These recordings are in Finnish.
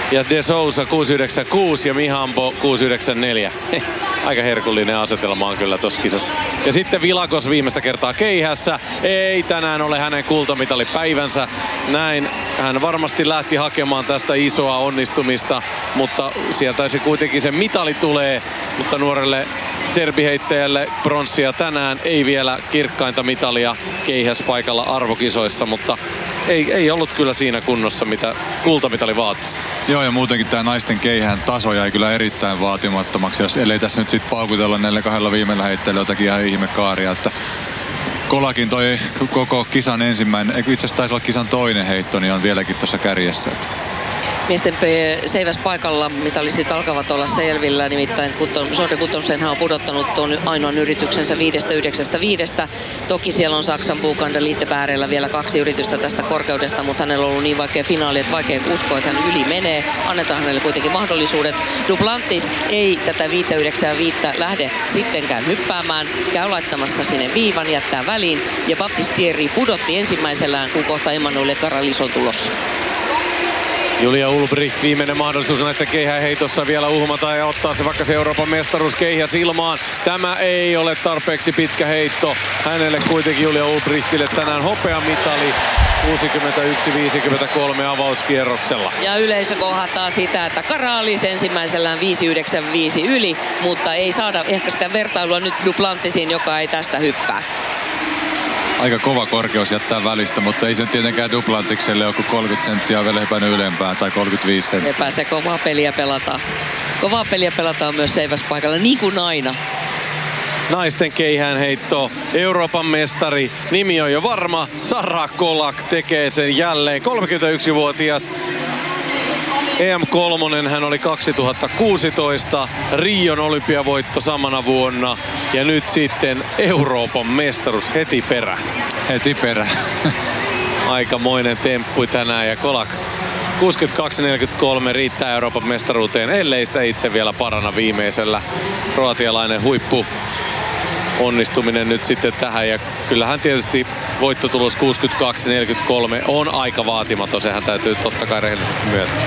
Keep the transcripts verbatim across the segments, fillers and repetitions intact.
ja De Sousa kuusi yhdeksän kuusi ja Mihambo kuusi yhdeksän neljä. Aika herkullinen asetelma on kyllä tossa kisassa. Ja sitten Vilakos viimeistä kertaa keihässä. Ei tänään ole hänen kultamitalipäivänsä. Näin hän varmasti lähti hakemaan tästä isoa onnistumista, mutta sieltä se kuitenkin se mitali tulee, mutta nuorelle serbiheittäjälle pronssia tänään, ei vielä kirkkainta mitalia keihäspaikalla arvokisoissa, mutta ei, ei ollut kyllä siinä kunnossa, mitä kultamitali vaatii. Joo, ja muutenkin tämä naisten keihään taso jäi kyllä erittäin vaatimattomaksi, jos ellei tässä nyt sitten paukutella näillä kahdella viimeillä heitteillä jotakin ihan ihmekaaria, että Kolakin toi koko kisan ensimmäinen, itse asiassa taisi olla kisan toinen heitto, niin on vieläkin tuossa kärjessä. Miesten seiväspaikalla mitalistit alkavat olla selvillä, nimittäin Sorte Guttormsenhan on pudottanut tuon ainoan yrityksensä viidestä yhdeksästä viidestä. Toki siellä on Saksan Bukander Liittepäärellä vielä kaksi yritystä tästä korkeudesta, mutta hänellä on ollut niin vaikea finaali, että vaikea uskoa, että hän yli menee. Annetaan hänelle kuitenkin mahdollisuudet. Duplantis ei tätä viittä yhdeksää viittä lähde sittenkään hyppäämään. Käy laittamassa sinne viivan, jättää väliin. Ja Baptistieri pudotti ensimmäisellään, kun kohta Emmanuel Karalis on tulossa. Julia Ulbricht, viimeinen mahdollisuus naisten keihäheitossa vielä uhmata ja ottaa se vaikka se Euroopan mestaruus keihäs ilmaan. Tämä ei ole tarpeeksi pitkä heitto. Hänelle kuitenkin Julia Ulbrichtille tänään hopeamitali kuusikymmentäyksi viisikymmentäkolme avauskierroksella. Ja yleisö kohdattaa sitä, että Karalis ensimmäisellään viisi yhdeksän viisi yli, mutta ei saada ehkä sitä vertailua nyt Duplantisiin, joka ei tästä hyppää. Aika kova korkeus jättää välistä, mutta ei se tietenkään Duplantikselle ole kuin kolmekymmentä senttiä vielä hypännyt ylempää tai kolmekymmentäviisi senttiä. Epä se kovaa peliä pelataan. Kovaa peliä pelataan myös seiväspaikalla, niin kuin aina. Naisten keihäänheitto, Euroopan mestari, nimi on jo varma, Sara Kolak tekee sen jälleen, kolmekymmentäyksivuotias. E M kolme hän oli kaksituhattakuusitoista, Rion olympiavoitto samana vuonna ja nyt sitten Euroopan mestaruus heti perä. Heti perä. Aikamoinen temppu tänään ja Kolak kuusikymmentäkaksi neljäkymmentäkolme riittää Euroopan mestaruuteen, ellei sitä itse vielä parana viimeisellä. Kroatialainen huippu onnistuminen nyt sitten tähän ja kyllähän tietysti voittotulos kuusikymmentäkaksi neljäkymmentäkolme on aika vaatimaton, sehän täytyy totta kai rehellisesti myöntää.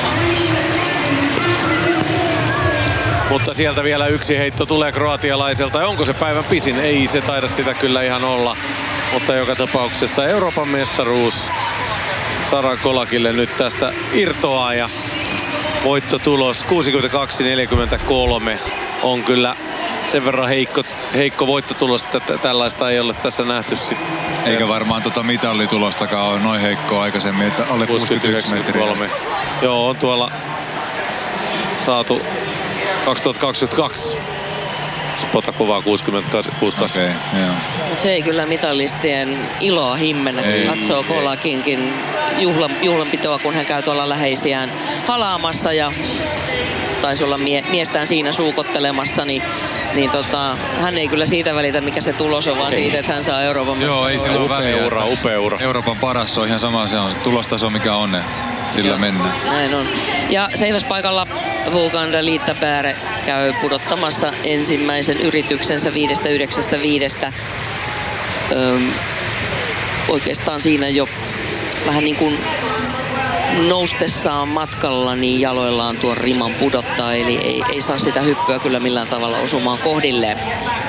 Mutta sieltä vielä yksi heitto tulee kroatialaiselta. Onko se päivän pisin? Ei se taida sitä kyllä ihan olla. Mutta joka tapauksessa Euroopan mestaruus Sara Kolakille nyt tästä irtoaa ja voittotulos kuusikymmentäkaksi neljäkymmentäkolme on kyllä sen verran heikko, heikko voittotulos, että tällaista ei ole tässä nähty sitten. Eikä varmaan tota mitallitulostakaan ole noin heikkoa aikaisemmin, että alle kuusikymmentäyksi metriä. Joo, on tuolla saatu kaksituhattakaksikymmentäkaksi. Spotakuvaa kuusikymmentäkuusi. Okay, se ei kyllä mitallistien iloa himmennä, kun katsoo Kolakinkin juhlan, juhlanpitoa, kun hän käy tuolla läheisiään halaamassa ja taisi olla mie- miestään siinä suukottelemassa, niin, niin tota, hän ei kyllä siitä välitä, mikä se tulos on, vaan ei. Siitä, että hän saa Euroopan mestaruuden. Joo, ei sillä ole väliä. Upea ura, upea ura. Euroopan paras on ihan sama, se on se tulostaso, mikä on ne. Sillä Joo, mennään. Näin on. Ja seiväspaikalla Bukander Liittepäärä käy pudottamassa ensimmäisen yrityksensä viidestä yhdeksästä viidestä. Öm, oikeastaan siinä jo vähän niin kuin noustessaan matkalla niin jaloillaan tuon riman pudottaa, eli ei, ei saa sitä hyppyä kyllä millään tavalla osumaan kohdilleen.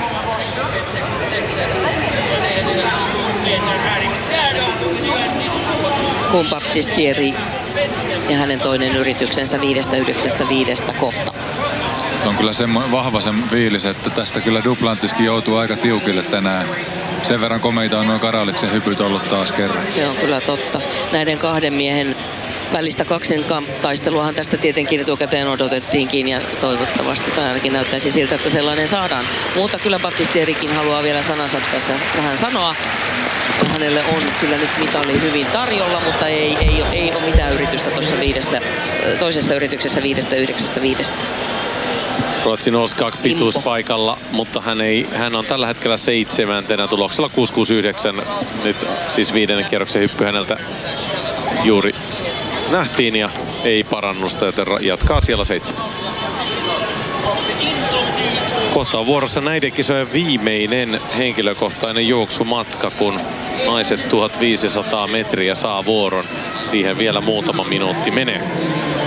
Kun Baptistieri ja hänen toinen yrityksensä viidestä yhdeksästä viidestä kohta. On kyllä semmo, vahva sen fiilis, että tästä kyllä Duplantiskin joutuu aika tiukille tänään. Sen verran komeita on noin Karaliksen hypyt ollut taas kerran. Se on kyllä totta. Näiden kahden miehen välistä kaksinkamp-taisteluahan tästä tietenkin etukäteen odotettiinkin ja toivottavasti, tai ainakin näyttäisi siltä, että sellainen saadaan. Mutta kyllä Baptistierikin haluaa vielä sanansa tässä vähän sanoa. Hänelle on kyllä nyt mitali hyvin tarjolla, mutta ei, ei, ei ole mitään yritystä tuossa viidessä, toisessa yrityksessä viidestä yhdeksästä viidestä. Ruotsin Oskak pituuspaikalla, mutta hän, ei, hän on tällä hetkellä seitsemäntenä tuloksella kuusi kuusi yhdeksän. Nyt siis viidennen kierroksen hyppy häneltä juuri nähtiin ja ei parannusta, joten jatkaa siellä seitsemän. Kohta on vuorossa näiden kisojen viimeinen henkilökohtainen juoksumatka, kun naiset tuhatviisisataa metriä saa vuoron. Siihen vielä muutama minuutti menee.